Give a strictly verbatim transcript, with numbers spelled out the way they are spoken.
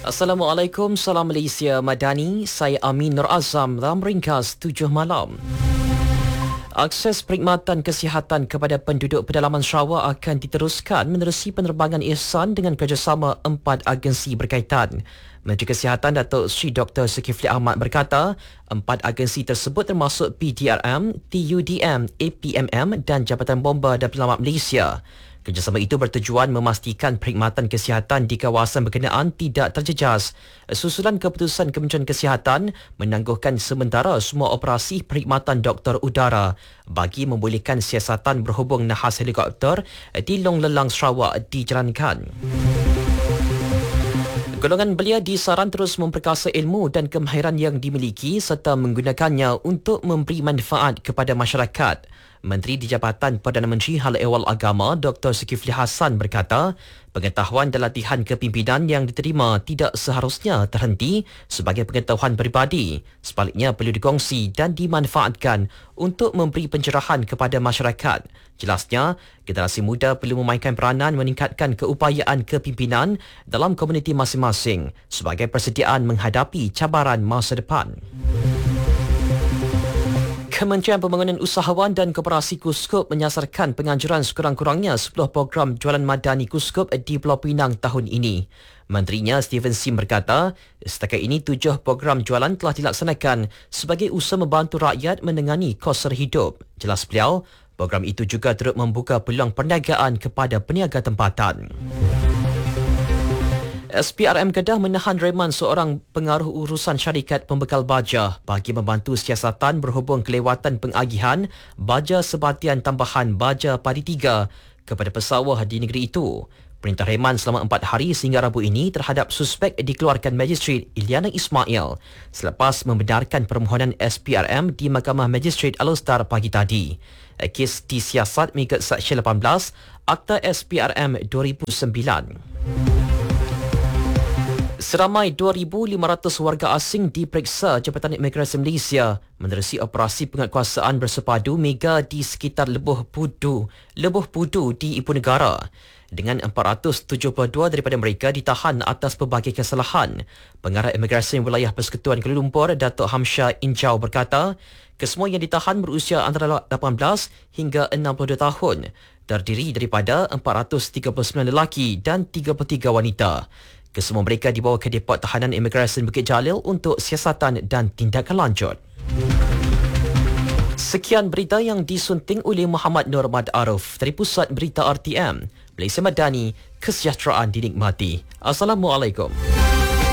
Assalamualaikum, salam Malaysia Madani. Saya Amin Nur Azam dalam ringkas tujuh malam. Akses perkhidmatan kesihatan kepada penduduk pedalaman Sarawak akan diteruskan menerusi penerbangan ihsan dengan kerjasama empat agensi berkaitan. Menteri Kesihatan Datuk Seri Doktor Zulkifli Ahmad berkata, empat agensi tersebut termasuk P D R M, T U D M, A P M M dan Jabatan Bomba dan Penyelamat Malaysia. Kerjasama itu bertujuan memastikan perkhidmatan kesihatan di kawasan berkenaan tidak terjejas. Susulan keputusan Kementerian Kesihatan menangguhkan sementara semua operasi perkhidmatan doktor udara bagi membolehkan siasatan berhubung nahas helikopter di Long Lelang Sarawak dijalankan. Golongan belia di Saran terus memperkasa ilmu dan kemahiran yang dimiliki serta menggunakannya untuk memberi manfaat kepada masyarakat. Menteri di Jabatan Perdana Menteri Hal Ehwal Agama Doktor Zulkifli Hassan berkata, pengetahuan dan latihan kepimpinan yang diterima tidak seharusnya terhenti sebagai pengetahuan peribadi. Sebaliknya perlu dikongsi dan dimanfaatkan untuk memberi pencerahan kepada masyarakat. Jelasnya, generasi muda perlu memainkan peranan meningkatkan keupayaan kepimpinan dalam komuniti masing-masing sebagai persediaan menghadapi cabaran masa depan. Kementerian Pembangunan Usahawan dan Koperasi KUSKUP menyasarkan penganjuran sekurang-kurangnya sepuluh program jualan madani KUSKUP di Pulau Pinang tahun ini. Menterinya Stephen Sim berkata, setakat ini tujuh program jualan telah dilaksanakan sebagai usaha membantu rakyat menangani kos hidup. Jelas beliau, program itu juga turut membuka peluang perniagaan kepada peniaga tempatan. S P R M Kedah menahan reman seorang pengaruh urusan syarikat pembekal baja bagi membantu siasatan berhubung kelewatan pengagihan baja sebatian tambahan baja padi tiga kepada pesawah di negeri itu. Perintah reman selama empat hari sehingga Rabu ini terhadap suspek dikeluarkan Magistrate Iliana Ismail selepas membenarkan permohonan S P R M di Mahkamah Magistrate Alor pagi tadi. Kes disiasat mengikut Seksyen lapan belas Akta S P R M dua ribu sembilan. Seramai dua ribu lima ratus warga asing diperiksa Jabatan Imigresen Malaysia menerusi operasi penguatkuasaan bersepadu mega di sekitar Lebuh Pudu, Lebuh Pudu di Ibu Negara. Dengan empat ratus tujuh puluh dua daripada mereka ditahan atas pelbagai kesalahan. Pengarah Imigresen Wilayah Persekutuan Kuala Lumpur, Datuk Hamsha Injau berkata, kesemua yang ditahan berusia antara lapan belas hingga enam puluh dua tahun, terdiri daripada empat ratus tiga puluh sembilan lelaki dan tiga puluh tiga wanita. Kesemua mereka dibawa ke Depot Tahanan Imigresen Bukit Jalil untuk siasatan dan tindakan lanjut. Sekian berita yang disunting oleh Muhammad Nur Mad Arif dari Pusat Berita R T M. Malaysia Madani, kesejahteraan dinikmati. Assalamualaikum.